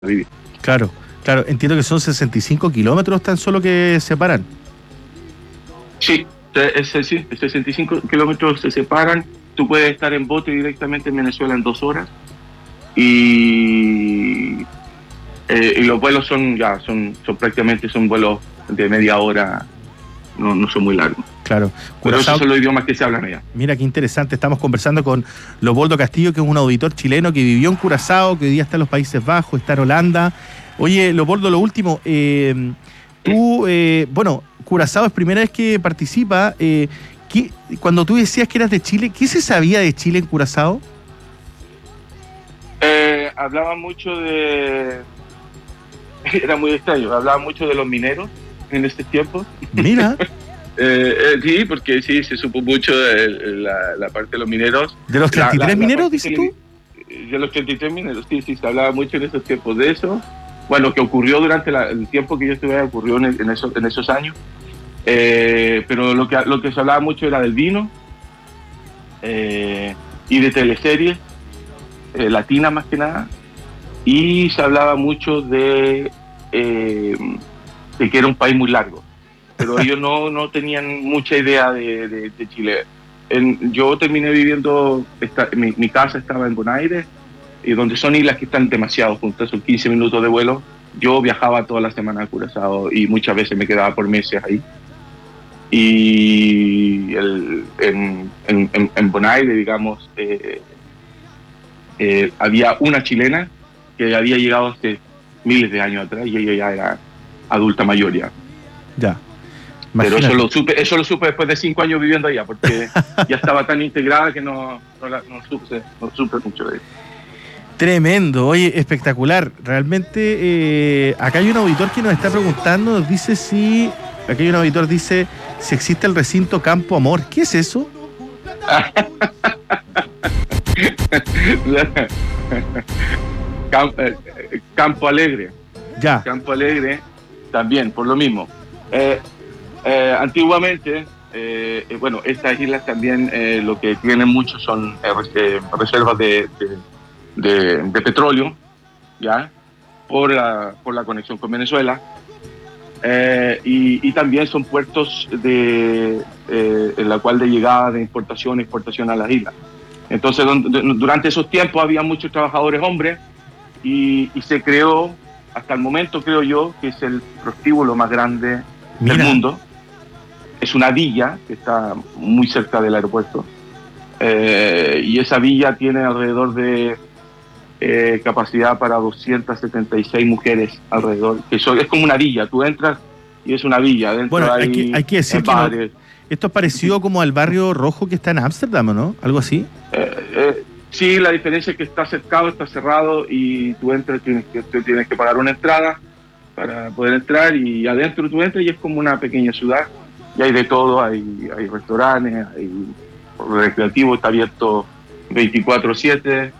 vivir. Claro, claro. Entiendo que son 65 kilómetros tan solo que separan. Sí, 65 kilómetros se separan. Tú puedes estar en bote directamente en Venezuela en 2 horas. Y los vuelos son prácticamente vuelos de media hora, no son muy largos. Claro. Pero esos son los idiomas que se hablan allá. Mira qué interesante, estamos conversando con Leopoldo Castillo, que es un auditor chileno que vivió en Curazao, que hoy día está en los Países Bajos, está en Holanda. Oye, Leopoldo, lo último, Curazao es primera vez que participa. Cuando tú decías que eras de Chile, ¿qué se sabía de Chile en Curazao? Hablaba mucho era muy extraño, hablaba mucho de los mineros en este tiempo. Mira. Sí, porque sí, se supo mucho de la parte de los mineros. ¿De los 33 mineros, dices tú? De los 33 mineros, sí, se hablaba mucho en esos tiempos de eso. Bueno, que ocurrió durante el tiempo que yo estuve ahí, ocurrió en esos años. Pero lo que se hablaba mucho era del vino y de teleseries latinas más que nada. Y se hablaba mucho de que era un país muy largo. Pero ellos no tenían mucha idea de Chile. Yo terminé viviendo, mi casa estaba en Bonaire, y donde son islas que están demasiado juntas, son 15 minutos de vuelo. Yo viajaba toda la semana a Curazao y muchas veces me quedaba por meses ahí. Y en Bonaire, digamos, había una chilena que había llegado hace miles de años atrás y ella ya era adulta mayor ya. Ya. Imagínate. Pero eso lo supe después de 5 años viviendo allá, porque ya estaba tan integrada que no supe mucho de eso. Tremendo, oye, espectacular. Realmente, acá hay un auditor que nos está preguntando, nos dice si existe el recinto Campo Amor. ¿Qué es eso? Campo Alegre. Ya. Campo Alegre también, por lo mismo. Antiguamente, estas islas también lo que tienen mucho son reservas de petróleo, ya, por la conexión con Venezuela, y también son puertos en la cual de llegada de importación y exportación a las islas. Entonces, durante esos tiempos había muchos trabajadores hombres y se creó, hasta el momento creo yo, que es el prostíbulo más grande del mundo. Es una villa que está muy cerca del aeropuerto, y esa villa tiene alrededor de capacidad para 276 mujeres alrededor. Eso es como una villa, tú entras y es una villa. Dentro bueno, hay que decir que esto es parecido como al barrio rojo que está en Ámsterdam, ¿no? Algo así. Sí, la diferencia es que está cercado, está cerrado y tú entras, tienes que pagar una entrada para poder entrar, y adentro tú entras y es como una pequeña ciudad. Y hay de todo, hay restaurantes, hay recreativo, está abierto 24/7,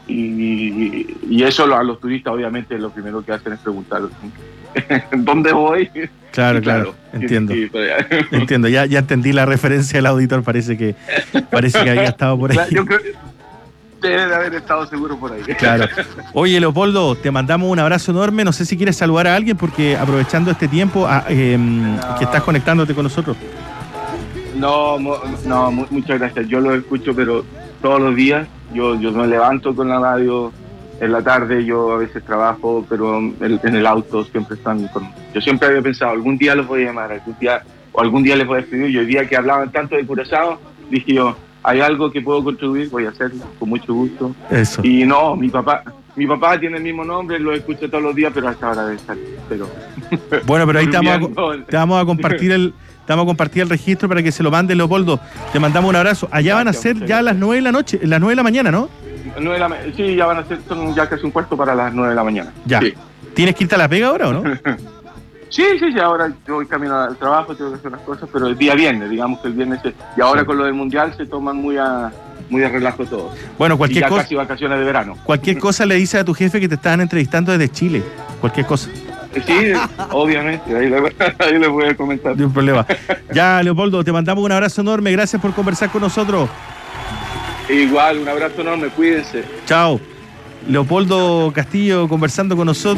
y eso a los turistas obviamente lo primero que hacen es preguntar ¿dónde voy? Claro, entiendo. Sí, entiendo, ya entendí la referencia del auditor, parece que había estado por ahí. Yo creo que debe de haber estado seguro por ahí. Claro. Oye, Leopoldo, te mandamos un abrazo enorme. No sé si quieres saludar a alguien, porque aprovechando este tiempo que estás conectándote con nosotros. No, muchas gracias. Yo lo escucho, pero todos los días. Yo me levanto con la radio en la tarde, yo a veces trabajo, pero en el auto siempre están con... Yo siempre había pensado, algún día los voy a llamar, algún día les voy a escribir. Y hoy día que hablaban tanto de Curazao, dije yo, hay algo que puedo contribuir, voy a hacerlo con mucho gusto. Eso. Y no, mi papá tiene el mismo nombre, lo escucho todos los días, pero hasta ahora debe estar. Bueno, pero ahí te vamos a compartir el registro para que se lo mande, Leopoldo. Te mandamos un abrazo. Allá van a ser ya las 9 de la noche, las 9 de la mañana, ¿no? Sí, ya van a ser, son ya casi un cuarto para las 9 de la mañana. Ya. Sí. ¿Tienes que irte a La Pega ahora o no? Sí, ahora yo voy camino al trabajo, tengo que hacer las cosas, pero el día viernes, digamos que el viernes, y ahora con lo del Mundial se toman muy a relajo todo. Bueno, cualquier cosa. Casi vacaciones de verano. Cualquier cosa le dices a tu jefe que te estaban entrevistando desde Chile. Cualquier cosa. Sí, obviamente, ahí les voy a comentar. No hay problema. Ya, Leopoldo, te mandamos un abrazo enorme, gracias por conversar con nosotros. Igual, un abrazo enorme, cuídense. Chao. Leopoldo Castillo conversando con nosotros.